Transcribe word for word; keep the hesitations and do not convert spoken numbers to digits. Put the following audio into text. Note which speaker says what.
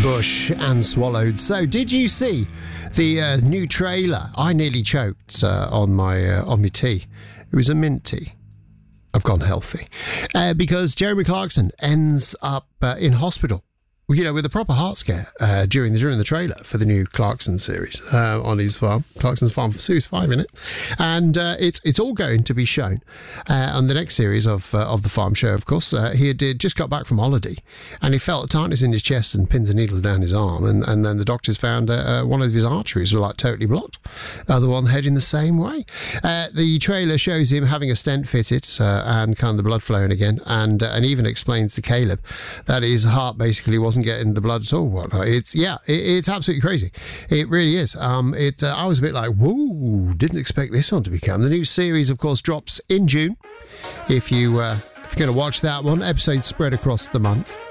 Speaker 1: Bush and Swallowed. So, did you see the uh, new trailer? I nearly choked uh, on my uh, on my tea. It was a mint tea. I've gone healthy uh, because Jeremy Clarkson ends up uh, in hospital. You know, with a proper heart scare uh, during the during the trailer for the new Clarkson series uh, on his farm, Clarkson's Farm for Sue's Five in it, and uh, it's it's all going to be shown uh, on the next series of uh, of the Farm Show. Of course, uh, he had just got back from holiday, and he felt a tightness in his chest and pins and needles down his arm, and, and then the doctors found uh, uh, one of his arteries were like totally blocked, the other one heading the same way. Uh, the trailer shows him having a stent fitted uh, and kind of the blood flowing again, and uh, and even explains to Caleb that his heart basically wasn't getting the blood at all. Whatnot. It's yeah, it, it's absolutely crazy. It really is. Um, it uh, I was a bit like, whoa, didn't expect this one to become. The new series, of course, drops in June. If you uh, if you're going to watch that one, episodes spread across the month.